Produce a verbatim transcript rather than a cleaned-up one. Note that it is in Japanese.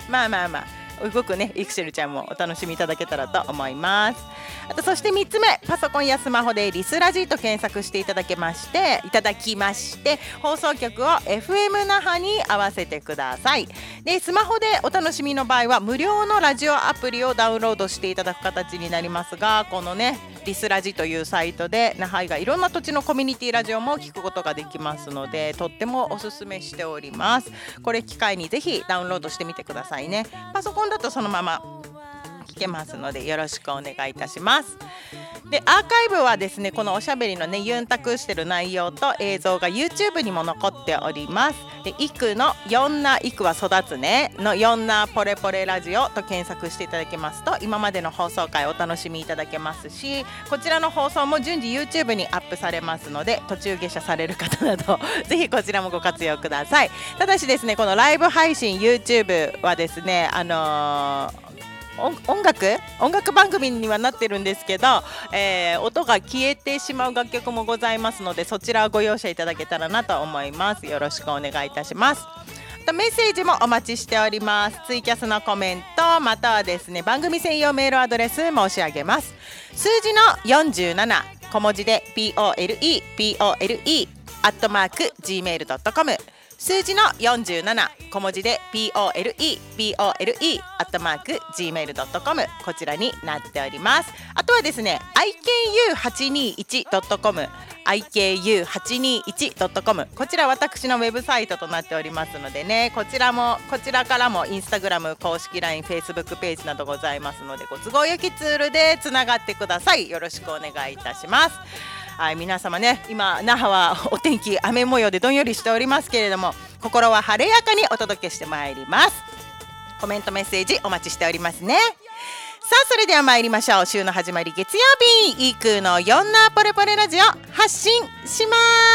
まあまあまあ動くねイクシェルちゃんもお楽しみいただけたらと思います。あとそしてみっつめ、パソコンやスマホでリスラジと検索していただけましていただきまして放送局を エフエム 那覇に合わせてください。でスマホでお楽しみの場合は無料のラジオアプリをダウンロードしていただく形になりますが、このねリスラジというサイトで那覇以外いろんな土地のコミュニティラジオも聞くことができますので、とってもおすすめしております。これ機会にぜひダウンロードしてみてくださいね。パソコンだとそのまま聞けますのでよろしくお願いいたします。でアーカイブはですねこのおしゃべりのねユンタクしてる内容と映像が YouTube にも残っております。でイクのよんなイクは育つねのよんなポレポレラジオと検索していただけますと今までの放送回お楽しみいただけますし、こちらの放送も順次 YouTube にアップされますので途中下車される方などぜひこちらもご活用ください。ただしですねこのライブ配信 YouTube はですねあのー音楽音楽番組にはなってるんですけど、えー、音が消えてしまう楽曲もございますのでそちらはご容赦いただけたらなと思います。よろしくお願いいたします。メッセージもお待ちしております。ツイキャスのコメントまたはですね番組専用メールアドレス申し上げます。数字のよんじゅうなな小文字で ポレポレ アットマーク ジーメールドットコム、数字のよんじゅうなな小文字で ポレポレ アットマーク ジーメールドットコム こちらになっております。あとはですね アイケーユーはちにいちドットコム アイケーユーはちにいちドットコム こちら私のウェブサイトとなっておりますのでね、こちらもこちらからもインスタグラム公式 ライン、Facebook ページなどございますのでご都合よきツールでつながってください。よろしくお願いいたします。はい、皆様ね今那覇はお天気雨模様でどんよりしておりますけれども心は晴れやかにお届けしてまいります。コメントメッセージお待ちしておりますね。さあそれでは参りましょう。週の始まり月曜日イクのよんなポレポレラジオ発信します。